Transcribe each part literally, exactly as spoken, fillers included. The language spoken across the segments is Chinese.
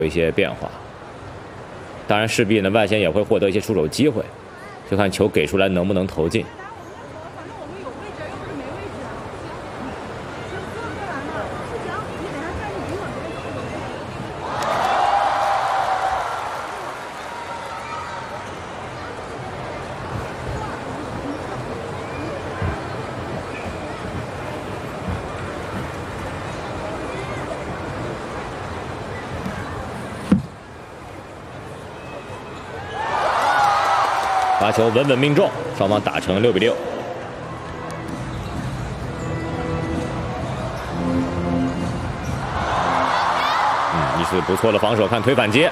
有一些变化。当然，势必呢外线也会获得一些出手机会，就看球给出来能不能投进。 发球稳稳命中，双方打成六比六。嗯，一次不错的防守，看推反接。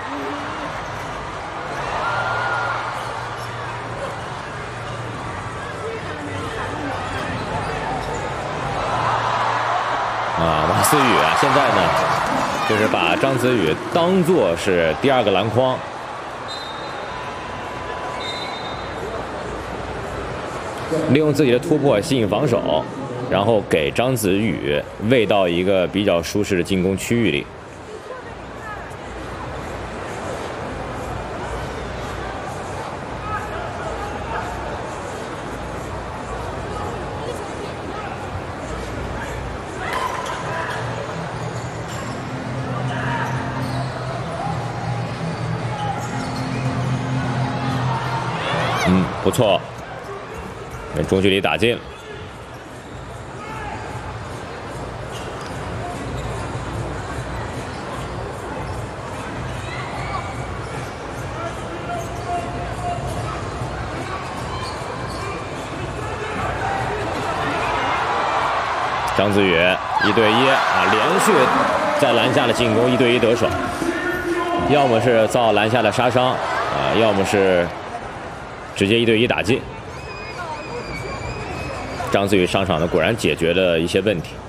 啊，王思雨啊，现在呢，就是把张子宇当作是第二个篮筐。 利用自己的突破吸引防守，然后给张子宇喂到一个比较舒适的进攻区域里。嗯，不错。 中距离打进，张子宇一对一啊，连续在篮下的进攻一对一得手，要么是遭篮下的杀伤啊，要么是直接一对一打进。 张子宇上场呢，果然解决了一些问题。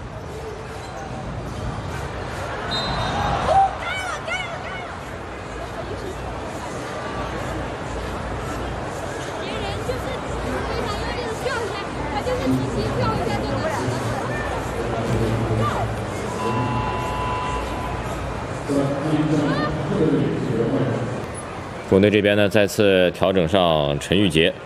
中队这边呢，再次调整上陈玉杰。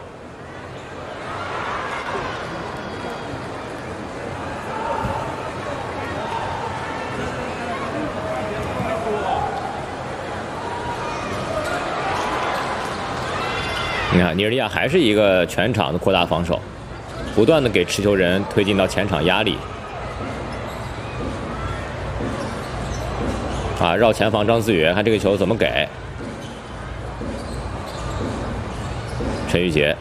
你看，尼日利亚还是一个全场的扩大防守，不断的给持球人推进到前场压力。啊，绕前防张思宇，看这个球怎么给？陈玉杰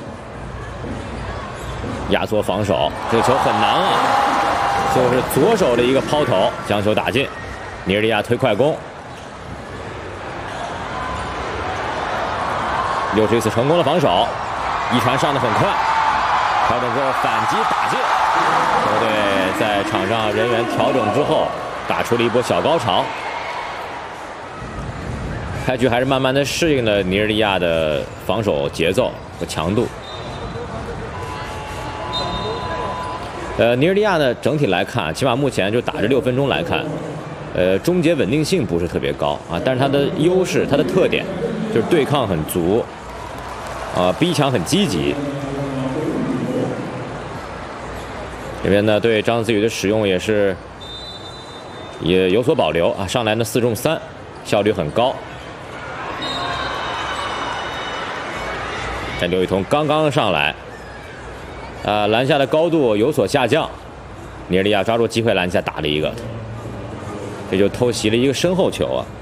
压缩防守，这个球很难啊，就是左手的一个抛投将球打进，尼日利亚推快攻。 又是一次成功的防守，一传上的很快，调整之后反击打进，球队在场上人员调整之后，打出了一波小高潮。开局还是慢慢的适应了尼日利亚的防守节奏和强度。呃，尼日利亚呢，整体来看，起码目前就打这六分钟来看，呃，终结稳定性不是特别高啊，但是它的优势，它的特点就是对抗很足。 啊，逼抢很积极。这边呢，对张子宇的使用也是也有所保留啊。上来呢四中三，效率很高。看刘雨桐刚刚上来，啊，篮下的高度有所下降。尼日利亚抓住机会篮下打了一个，这就偷袭了一个身后球啊。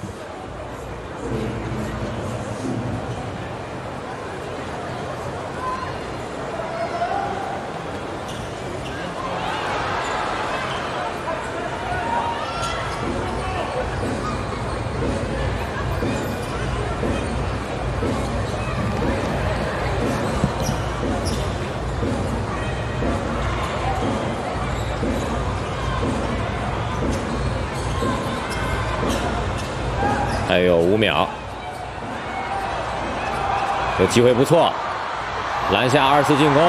还有五秒，有机会不错，篮下二次进攻。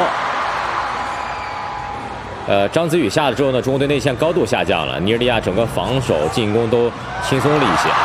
呃，张子宇下了之后呢，中国队内线高度下降了，尼日利亚整个防守进攻都轻松了一些。